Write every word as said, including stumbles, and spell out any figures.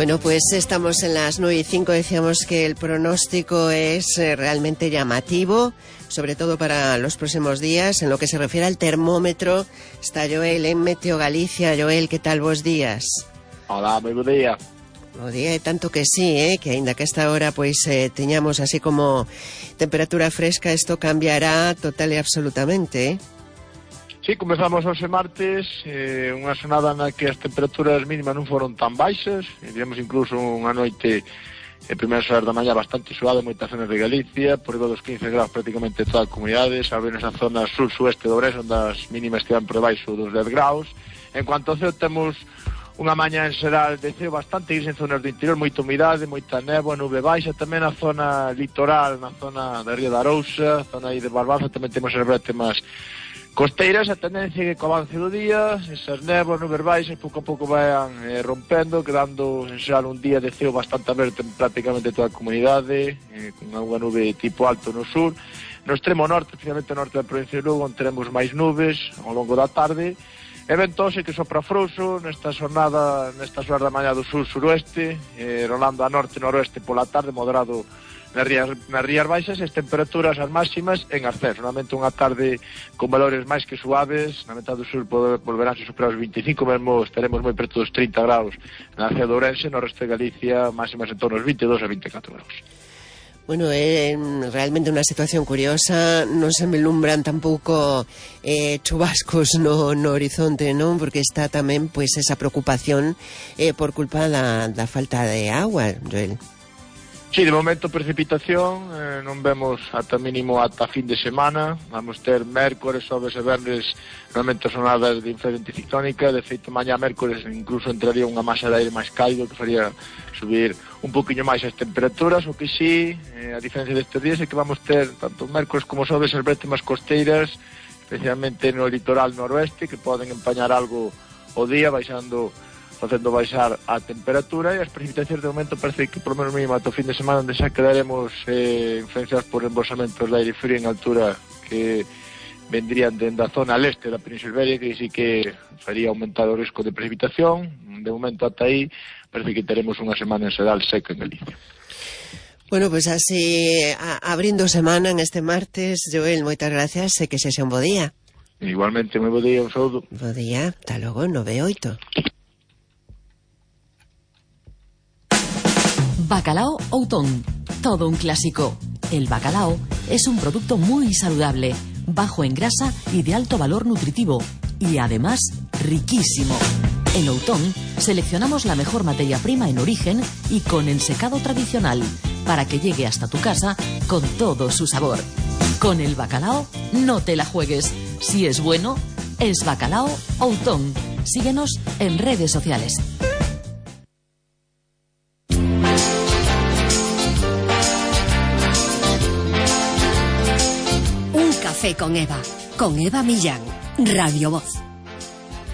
Bueno, pues estamos en las nueve y cinco, decíamos que el pronóstico es eh, realmente llamativo, sobre todo para los próximos días. En lo que se refiere al termómetro, está Joel en Meteo Galicia. Joel, ¿qué tal vos días? Hola, moi bo día. Bo día, e tanto que sí, eh, que aínda que esta hora pois eh, teñamos así como temperatura fresca, isto cambiará total e absolutamente, eh? Sí, comezamos hoxe martes, eh, unha xornada na que as temperaturas mínimas non foron tan baixas, diríamos incluso unha noite en primeiras horas da mañá bastante suave en moitas zonas de Galicia, por riba dos quince graus prácticamente toda a comunidade, salvo nesa zona sur-sueste do Ourense, onde as mínimas quedan por debaixo dos dez graus. En cuanto ao ceo, temos unha mañá en xeral de ceo bastante gris en zonas do interior, moita humidade, moita néboa, nube baixa, tamén na zona litoral, na zona da Ría da Arousa, zona aí de Barbanza, tamén temos as brétemas costeiras. A tendencia que co avance do día, esas néboas, nubes baixas, pouco a pouco vayan eh, rompendo, quedando en xeral un día de ceo bastante aberto en prácticamente toda a comunidade, eh, con unha nube tipo alto no sur. No extremo norte, especialmente no norte da provincia de Lugo, onde teremos máis nubes ao longo da tarde, e ventose que sopra frouxo nesta xornada, nestas horas da mañá do sur-suroeste, eh, rolando a norte-noroeste pola tarde, moderado nas rías, nas rías baixas, e as temperaturas as máximas en ascenso. Normalmente unha tarde con valores máis que suaves, na metade do sur volverán a superar os veinticinco, mesmo estaremos moi preto dos trinta graus na cidade de Ourense, no resto de Galicia máximas en torno aos veintidós a veinticuatro graus. Bueno, é eh, realmente unha situación curiosa, non se melumbran tampouco eh, chubascos no, no horizonte, non? Porque está tamén pois esa preocupación eh, por culpa da, da falta de agua, Joel. Sí, de momento precipitación, eh, non vemos ata mínimo ata fin de semana. Vamos ter mércores, xoves e venres normalmente sonadas de influencia anticiclónica. De feito, mañá mércores incluso entraría unha masa de aire máis cálido que faría subir un poquinho máis as temperaturas. O que sí, eh, a diferencia destes días, é que vamos ter tanto mércores como xoves as brétemas costeiras, especialmente no litoral noroeste, que poden empañar algo o día, baixando facendo baixar a temperatura, e as precipitacións de momento parece que por lo menos mínimo ata o fin de semana, onde xa quedaremos eh, influenciados por embolsamentos de aire frío en altura que vendrían dende a zona leste da Península Ibérica, que sí que faría aumentar o risco de precipitación. De momento ata aí parece que teremos unha semana en xeral seca en Galicia. Bueno, pues así a, abrindo semana en este martes, Joel, moitas gracias e que sexa un bo día. Igualmente, moi bo día, un saúdo. Bo día, ata logo, nove oito. Bacalao Outón, todo un clásico. El bacalao es un producto muy saludable, bajo en grasa y de alto valor nutritivo, y además riquísimo. En Outón seleccionamos la mejor materia prima en origen y con ensecado tradicional, para que llegue hasta tu casa con todo su sabor. Con el bacalao no te la juegues. Si es bueno, es Bacalao Outón. Síguenos en redes sociales. Café con Eva, con Eva Millán, Radio Voz.